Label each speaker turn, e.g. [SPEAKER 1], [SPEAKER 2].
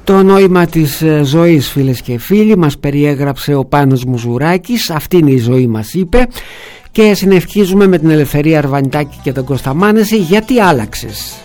[SPEAKER 1] Το νόημα της ζωής, φίλες και φίλοι, μας περιέγραψε ο Πάνος Μουζουράκης. Αυτή είναι η ζωή, μας είπε. Και συνευχίζουμε με την Ελευθερία Αρβανιτάκη και τον Κώστα Μάνεση. Γιατί άλλαξες?